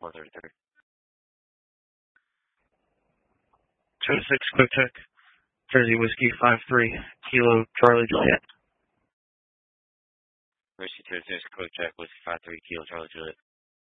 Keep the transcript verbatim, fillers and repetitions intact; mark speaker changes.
Speaker 1: four thirty-three.
Speaker 2: two oh six, quick check. Jersey Whiskey five three, Kilo Charlie Juliet.
Speaker 1: Whiskey two oh six, quick check, Whiskey five three, Kilo Charlie Juliet.